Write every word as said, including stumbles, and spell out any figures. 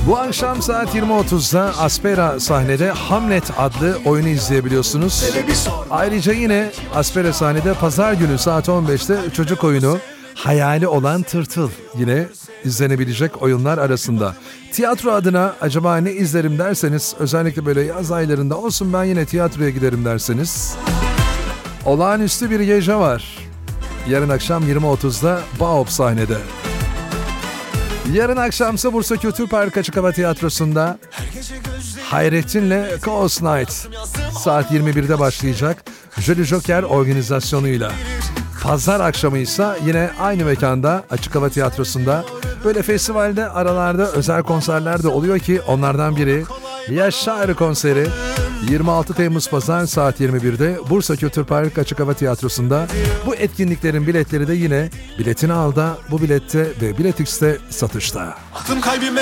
Bu akşam saat yirmi otuzda Aspera sahnede Hamlet adlı oyunu izleyebiliyorsunuz. Ayrıca yine Aspera sahnede pazar günü saat on beşte çocuk oyunu Hayali Olan Tırtıl yine izlenebilecek oyunlar arasında. Tiyatro adına acaba ne izlerim derseniz, özellikle böyle yaz aylarında olsun ben yine tiyatroya giderim derseniz, Olağanüstü Bir Gece var. Yarın akşam yirmi otuzda Baop sahnede. Yarın akşamsa Bursa Kültür Park Açık Hava Tiyatrosu'nda Hayrettin'le Chaos Night saat yirmi birde başlayacak Jolly Joker organizasyonuyla. Pazar akşamı ise yine aynı mekanda Açık Hava Tiyatrosu'nda böyle festivalde aralarda özel konserler de oluyor ki onlardan biri Yaşar konseri yirmi altı Temmuz Pazar saat yirmi birde Bursa Kültür Park Açık Hava Tiyatrosu'nda. Bu etkinliklerin biletleri de yine Biletini Al'da, Bu Bilet'te ve Biletix'te satışta.